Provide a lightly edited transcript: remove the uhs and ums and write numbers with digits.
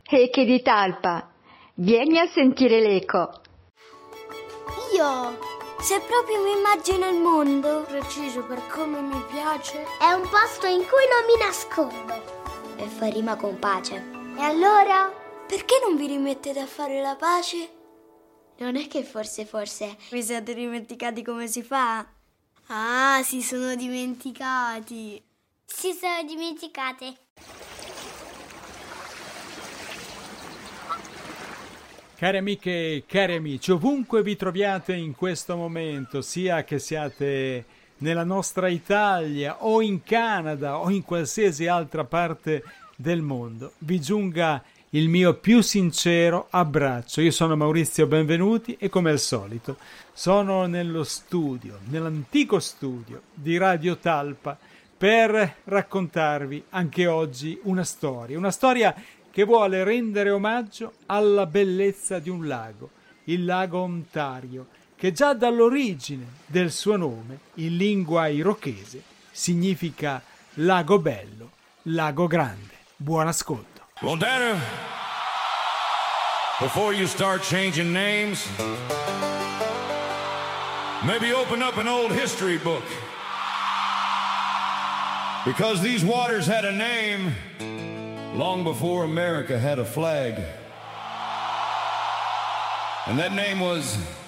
Heike di Talpa. Vieni a sentire l'eco. Io, se proprio mi immagino il mondo, preciso per come mi piace, è un posto in cui non mi nascondo. E fa rima con pace. E allora? Perché non vi rimettete a fare la pace? Non è che forse vi siete dimenticati come si fa? Ah, si sono dimenticati. Si sono dimenticate. Cari amiche, cari amici, ovunque vi troviate in questo momento, sia che siate nella nostra Italia o in Canada o in qualsiasi altra parte del mondo, vi giunga il mio più sincero abbraccio. Io sono Maurizio Benvenuti e come al solito sono nello studio, nell'antico studio di Radio Talpa per raccontarvi anche oggi una storia che vuole rendere omaggio alla bellezza di un lago, il lago Ontario, che già dall'origine del suo nome, in lingua irochese, significa lago bello, lago grande. Buon ascolto. Montana, before you start changing names, maybe open up an old history book. Because these waters had a name long before America had a flag. And that name was